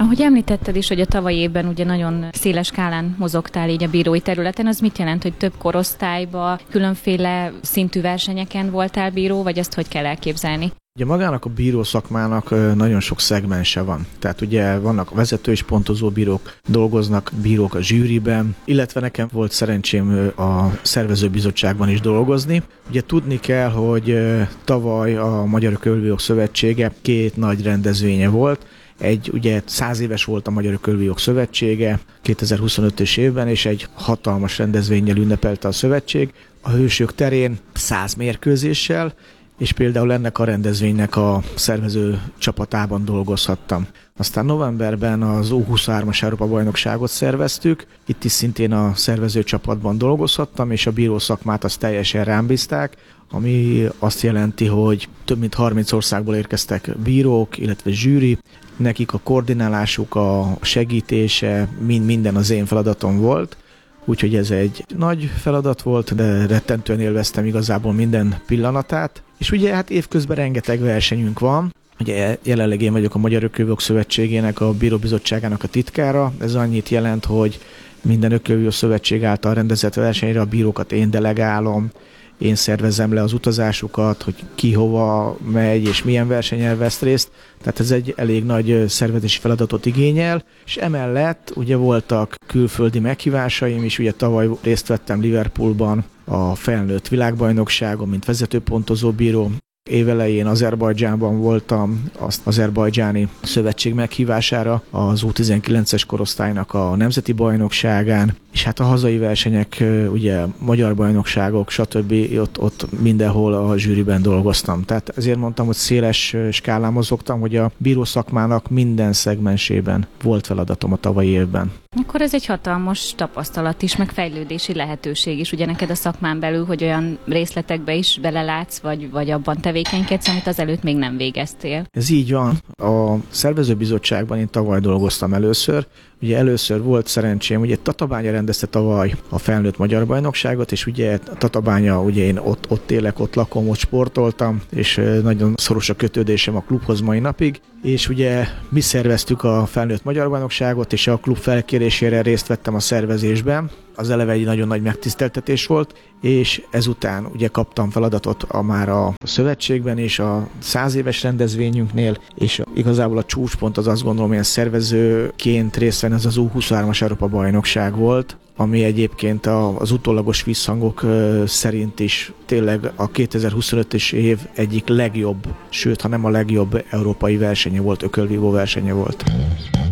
Ahogy említetted is, hogy a tavalyi évben ugye nagyon széles skálán mozogtál így a bírói területen, az mit jelent, hogy több korosztályba, különféle szintű versenyeken voltál bíró, vagy ezt hogy kell elképzelni? Ugye magának a bírószakmának nagyon sok szegmense van. Tehát ugye vannak vezető és pontozó bírók, dolgoznak bírók a zsűriben, illetve nekem volt szerencsém a szervezőbizottságban is dolgozni. Ugye tudni kell, hogy tavaly a Magyar Ökölvívók Szövetsége 2 nagy rendezvénye volt. Ugye 100 éves volt a Magyar Ökölvívók Szövetsége 2025-ös évben, és egy hatalmas rendezvénnyel ünnepelte a szövetség. A Hősök terén 100 mérkőzéssel, és például ennek a rendezvénynek a szervező csapatában dolgozhattam. Aztán novemberben az U23-as Európa-bajnokságot szerveztük, itt is szintén a szervező csapatban dolgozhattam, és a bírószakmát azt teljesen rám bízták, ami azt jelenti, hogy több mint 30 országból érkeztek bírók, illetve zsűri, nekik a koordinálásuk, a segítése, minden az én feladatom volt. Úgyhogy ez egy nagy feladat volt, de rettentően élveztem igazából minden pillanatát. És ugye hát évközben rengeteg versenyünk van. Ugye jelenleg én vagyok a Magyar Ökölvívók Szövetségének, a Bíróbizottságának a titkára. Ez annyit jelent, hogy minden ökölvívó szövetség által rendezett versenyre a bírókat én delegálom, én szervezem le az utazásukat, hogy ki hova megy és milyen versenyen vesz részt. Tehát ez egy elég nagy szervezési feladatot igényel, és emellett ugye voltak külföldi meghívásaim is, ugye tavaly részt vettem Liverpoolban a felnőtt világbajnokságon, mint vezetőpontozó bíró. Évelején Azerbajdzsánban voltam, az azerbajdzsáni szövetség meghívására az U19-es korosztálynak a nemzeti bajnokságán, és hát a hazai versenyek, ugye magyar bajnokságok, stb. Ott mindenhol a zsűriben dolgoztam. Tehát ezért mondtam, hogy széles skálán mozogtam, hogy a bírószakmának minden szegmensében volt feladatom a tavalyi évben. Akkor ez egy hatalmas tapasztalat is, meg fejlődési lehetőség is, ugye neked a szakmán belül, hogy olyan részletekbe is belelátsz, vagy abban tevékenykedsz, amit azelőtt még nem végeztél. Ez így van. A szervezőbizottságban én tavaly dolgoztam először. Ugye először volt szerencsém, ugye Tatabánya rendezte tavaly a felnőtt magyar bajnokságot, és ugye Tatabánya, ugye én ott élek, ott lakom, ott sportoltam, és nagyon szoros a kötődésem a klubhoz mai napig, és ugye mi szerveztük a felnőtt magyar bajnokságot, és a klub felkérésére részt vettem a szervezésben. Az eleve egy nagyon nagy megtiszteltetés volt, és ezután ugye kaptam feladatot már a szövetségben és a 100 éves rendezvényünknél, és igazából a csúcspont az azt gondolom, hogy szervezőként részt venni, ez az U23-as Európa-bajnokság volt, ami egyébként az utólagos visszhangok szerint is tényleg a 2025-es év egyik legjobb, sőt, ha nem a legjobb európai versenye volt, ökölvívó versenye volt.